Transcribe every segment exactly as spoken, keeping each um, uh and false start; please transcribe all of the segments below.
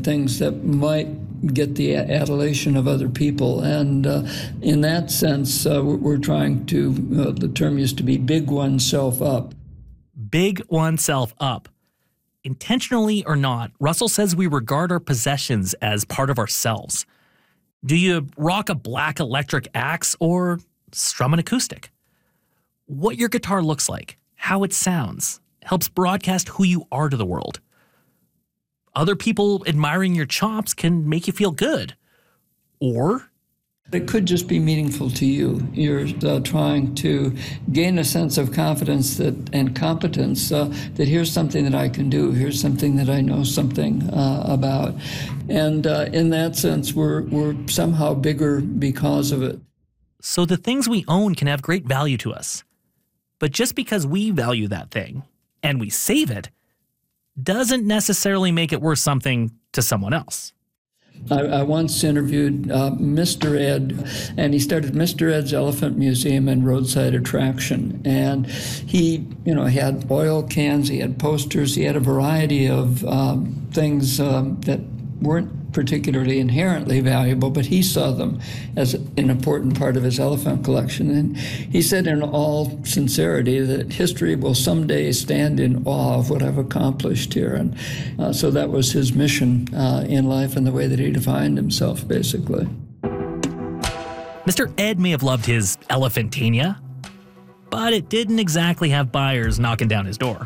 things that might get the adulation of other people. And uh, in that sense, uh, we're trying to, uh, the term used to be big oneself up. Big oneself up. Intentionally or not, Russell says we regard our possessions as part of ourselves. Do you rock a black electric axe or strum an acoustic? What your guitar looks like, how it sounds, helps broadcast who you are to the world. Other people admiring your chops can make you feel good. Or it could just be meaningful to you. You're uh, trying to gain a sense of confidence that and competence uh, that here's something that I can do, here's something that I know something uh, about. And uh, in that sense, we're, we're somehow bigger because of it. So the things we own can have great value to us. But just because we value that thing and we save it doesn't necessarily make it worth something to someone else. I, I once interviewed uh, Mister Ed, and he started Mister Ed's Elephant Museum and Roadside Attraction. And he, you know, had oil cans, he had posters, he had a variety of um, things um, that weren't particularly inherently valuable, but he saw them as an important part of his elephant collection. And he said in all sincerity that history will someday stand in awe of what I've accomplished here. And uh, so that was his mission uh, in life and the way that he defined himself, basically. Mister Ed may have loved his Elephantania, but it didn't exactly have buyers knocking down his door.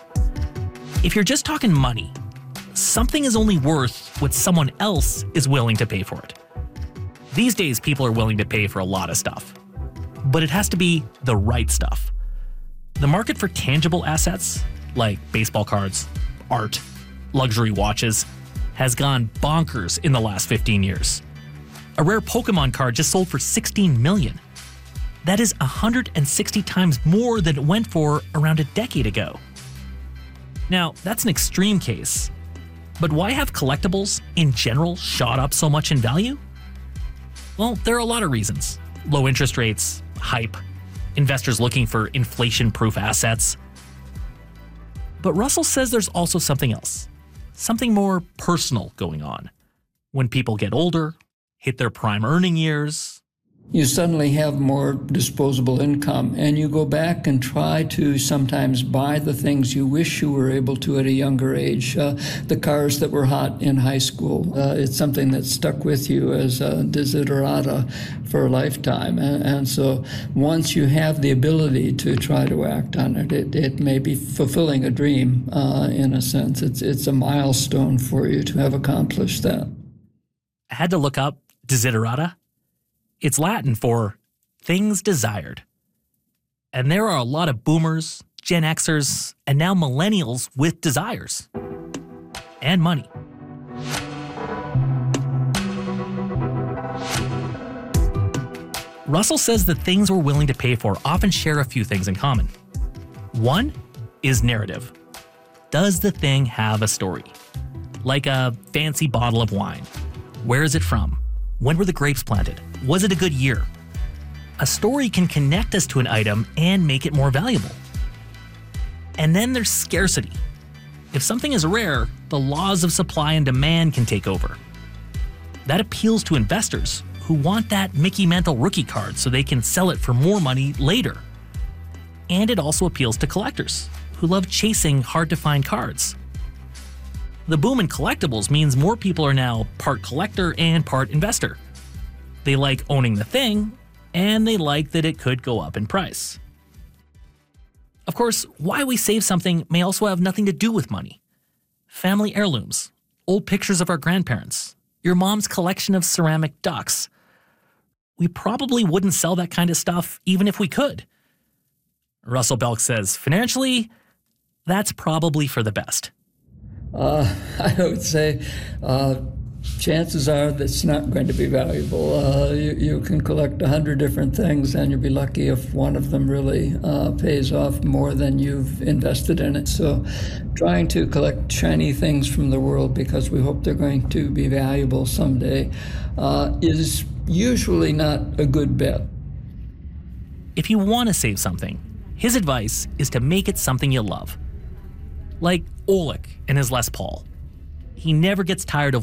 If you're just talking money, something is only worth what someone else is willing to pay for it. These days, people are willing to pay for a lot of stuff, but it has to be the right stuff. The market for tangible assets, like baseball cards, art, luxury watches, has gone bonkers in the last fifteen years. A rare Pokemon card just sold for sixteen million dollars. That is one hundred sixty times more than it went for around a decade ago. Now, that's an extreme case. But why have collectibles, in general, shot up so much in value? Well, there are a lot of reasons. Low interest rates, hype, investors looking for inflation-proof assets. But Russell says there's also something else, something more personal going on. When people get older, hit their prime earning years, you suddenly have more disposable income, and you go back and try to sometimes buy the things you wish you were able to at a younger age. Uh, the cars that were hot in high school. Uh, it's something that stuck with you as a desiderata for a lifetime. And, and so once you have the ability to try to act on it, it, it may be fulfilling a dream uh, in a sense. It's, it's a milestone for you to have accomplished that. I had to look up desiderata. It's Latin for things desired. And there are a lot of boomers, Gen Xers, and now millennials with desires. And money. Russell says the things we're willing to pay for often share a few things in common. One is narrative. Does the thing have a story? Like a fancy bottle of wine. Where is it from? When were the grapes planted? Was it a good year? A story can connect us to an item and make it more valuable. And then there's scarcity. If something is rare, the laws of supply and demand can take over. That appeals to investors who want that Mickey Mantle rookie card so they can sell it for more money later. And it also appeals to collectors who love chasing hard-to-find cards. The boom in collectibles means more people are now part collector and part investor. They like owning the thing, and they like that it could go up in price. Of course, why we save something may also have nothing to do with money. Family heirlooms, old pictures of our grandparents, your mom's collection of ceramic ducks. We probably wouldn't sell that kind of stuff even if we could. Russell Belk says, financially, that's probably for the best. Uh, I would say uh, chances are that's not going to be valuable. Uh, you, you can collect a hundred different things, and you'll be lucky if one of them really uh, pays off more than you've invested in it. So trying to collect shiny things from the world because we hope they're going to be valuable someday uh, is usually not a good bet. If you want to save something, his advice is to make it something you love. Like Oleg and his Les Paul. He never gets tired of